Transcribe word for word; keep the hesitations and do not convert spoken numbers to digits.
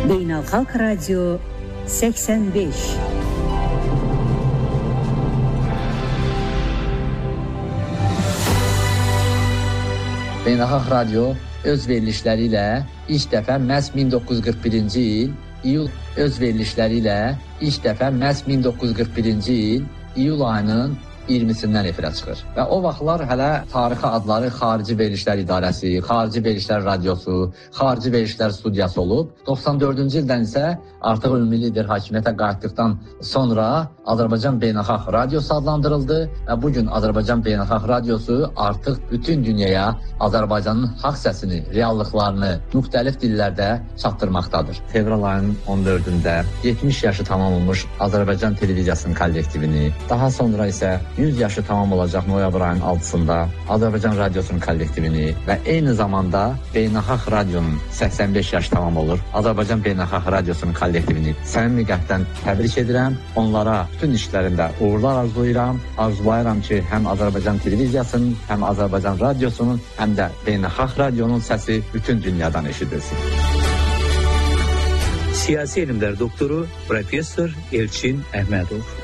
Beynəlxalq Radio səksən beş. Beynəlxalq Radio öz verilişləri ilə ilk dəfə məhz min doqquz yüz qırx birinci il iyul öz verilişləri ilə ilk dəfə məhz min doqquz yüz qırx birinci il iyul ayının iyirmisindən efirə çıxır. Və o vaxtlar hələ tarixi adları Xarici Verilişlər İdarəsi, Xarici Verilişlər Radiosu, Xarici Verilişlər Studiyası olub. doxsan dördüncü ildən isə artıq ümumi lider hakimiyyətə qayıtdıqdan sonra Azərbaycan Beynəlxalq Radiosu adlandırıldı və bugün Azərbaycan Beynəlxalq Radiosu artıq bütün dünyaya Azərbaycanın haqq səsini, reallıqlarını müxtəlif dillərdə çatdırmaqdadır. Fevral ayının on dördündə yetmiş yaşı tamam olmuş Azərbaycan Televiziyasının kollektivini, daha sonra isə yüz yaşı tamam olacaq noyabr ayının altısında Azərbaycan Radiosunun kollektivini və eyni zamanda Beynəlxalq Radionun səksən beş yaşı tamam olur. Azərbaycan Beynəlxalq Radiosunun kollektivini səmimi qəlbdən təbrik edirəm. Onlara bütün işlərində uğurlar arzulayıram. Arzulayıram ki, həm Azərbaycan Televiziyasının, həm Azərbaycan Radiosunun, həm də Beynəlxalq Radionun səsi bütün dünyadan eşidilsin. Siyasi elmlər doktoru Professor Elçin Əhmədov.